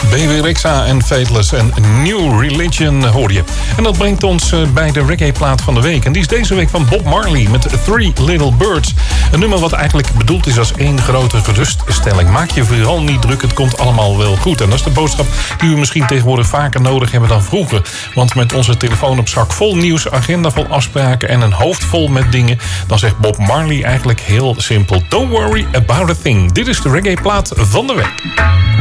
Baby Rexha en Fateless en New Religion hoor je. En dat brengt ons bij de reggae-plaat van de week. En die is deze week van Bob Marley met Three Little Birds. Een nummer wat eigenlijk bedoeld is als één grote geruststelling. Maak je vooral niet druk, het komt allemaal wel goed. En dat is de boodschap die we misschien tegenwoordig vaker nodig hebben dan vroeger. Want met onze telefoon op zak vol nieuws, agenda vol afspraken en een hoofd vol met dingen, dan zegt Bob Marley eigenlijk heel simpel: Don't worry about a thing. Dit is de reggae-plaat van de week.